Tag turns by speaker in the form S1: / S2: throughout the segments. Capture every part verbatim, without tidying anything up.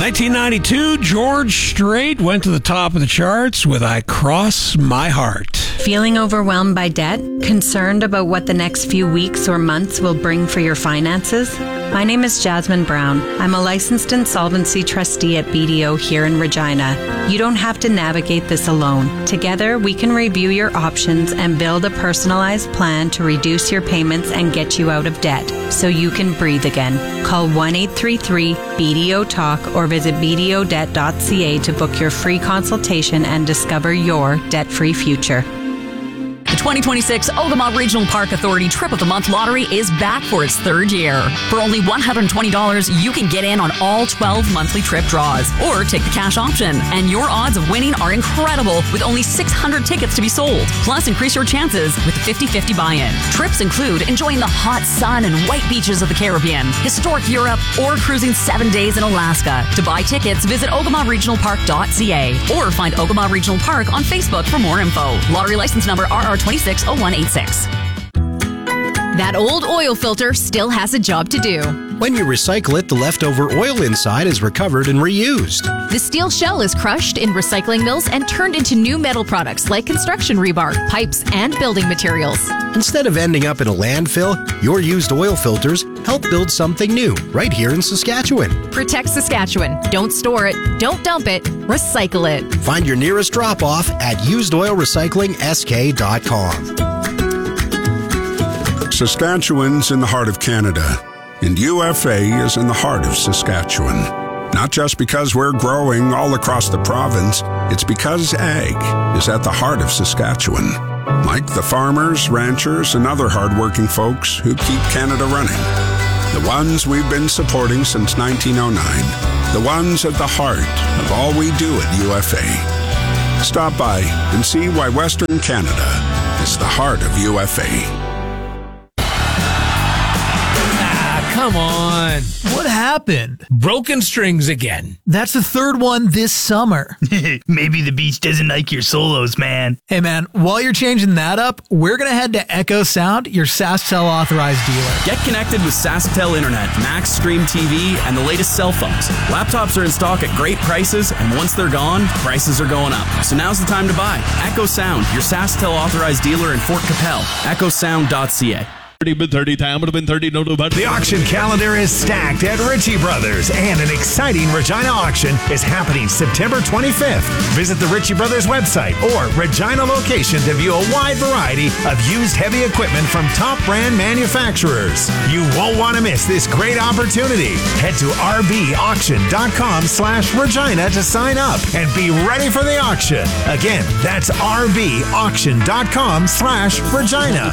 S1: nineteen ninety-two, George Strait went to the top of the charts with I Cross My Heart.
S2: Feeling overwhelmed by debt? Concerned about what the next few weeks or months will bring for your finances? My name is Jasmine Brown. I'm a licensed insolvency trustee at B D O here in Regina. You don't have to navigate this alone. Together, we can review your options and build a personalized plan to reduce your payments and get you out of debt so you can breathe again. Call one eight three three B D O talk or visit b d o debt dot c a to book your free consultation and discover your debt-free future.
S3: The twenty twenty-six Ogama Regional Park Authority Trip of the Month Lottery is back for its third year. For only one hundred twenty dollars, you can get in on all twelve monthly trip draws, or take the cash option. And your odds of winning are incredible, with only six hundred tickets to be sold. Plus, increase your chances with the fifty fifty buy-in. Trips include enjoying the hot sun and white beaches of the Caribbean, historic Europe, or cruising seven days in Alaska. To buy tickets, visit ogama regional park dot c a or find Ogama Regional Park on Facebook for more info. Lottery license number R R twenty-six oh one eighty-six.
S4: That old oil filter still has a job to do.
S5: When you recycle it, the leftover oil inside is recovered and reused.
S4: The steel shell is crushed in recycling mills and turned into new metal products like construction rebar, pipes, and building materials.
S5: Instead of ending up in a landfill, your used oil filters help build something new right here in Saskatchewan.
S4: Protect Saskatchewan. Don't store it. Don't dump it. Recycle it.
S5: Find your nearest drop-off at used oil recycling s k dot com.
S6: Saskatchewan's in the heart of Canada, and U F A is in the heart of Saskatchewan. Not just because we're growing all across the province, it's because ag is at the heart of Saskatchewan. Like the farmers, ranchers, and other hardworking folks who keep Canada running. The ones we've been supporting since nineteen oh nine. The ones at the heart of all we do at U F A. Stop by and see why Western Canada is the heart of U F A.
S7: Come on.
S8: What happened?
S7: Broken strings again.
S8: That's the third one this summer.
S9: Maybe the beach doesn't like your solos, man.
S8: Hey, man, while you're changing that up, we're going to head to Echo Sound, your SaskTel authorized dealer.
S10: Get connected with SaskTel Internet, Max Stream T V, and the latest cell phones. Laptops are in stock at great prices, and once they're gone, prices are going up. So now's the time to buy. Echo Sound, your SaskTel authorized dealer in Fort Capel. echo sound dot c a.
S11: The auction calendar is stacked at Ritchie Brothers, and an exciting Regina auction is happening September twenty-fifth. Visit the Ritchie Brothers website or Regina location to view a wide variety of used heavy equipment from top brand manufacturers. You won't want to miss this great opportunity. Head to r b auction dot com slash Regina to sign up and be ready for the auction. Again, that's r b auction dot com slash Regina.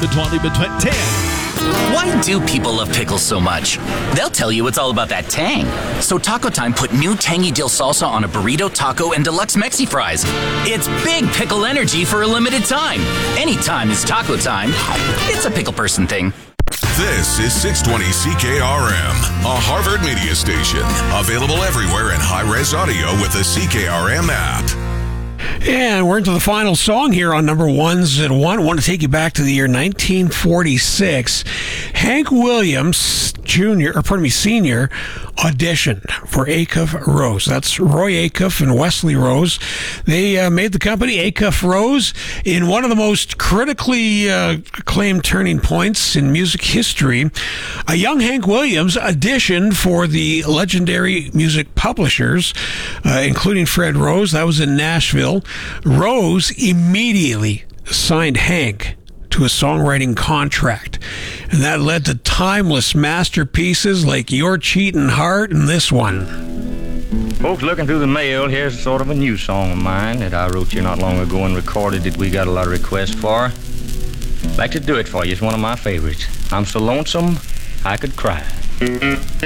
S12: Why do people love pickles so much? They'll tell you it's all about that tang. So Taco Time put new tangy dill salsa on a burrito, taco, and deluxe Mexi fries. It's big pickle energy for a limited time. Anytime is taco time. It's a pickle person thing.
S13: This is six twenty C K R M, a Harvard media station. Available everywhere in high-res audio with the C K R M app.
S1: And we're into the final song here on number ones at one. I want to take you back to the year nineteen forty-six. Hank Williams Junior, or pardon me, Senior, auditioned for Acuff Rose. That's Roy Acuff and Wesley Rose. They uh, made the company Acuff Rose in one of the most critically uh, acclaimed turning points in music history. A young Hank Williams auditioned for the legendary music publishers, uh, including Fred Rose. That was in Nashville. Rose immediately signed Hank to a songwriting contract, and that led to timeless masterpieces like Your Cheatin' Heart and this one.
S14: Folks, looking through the mail, here's sort of a new song of mine that I wrote you not long ago and recorded that we got a lot of requests for. I'd like to do it for you. It's one of my favorites. I'm so lonesome I could cry.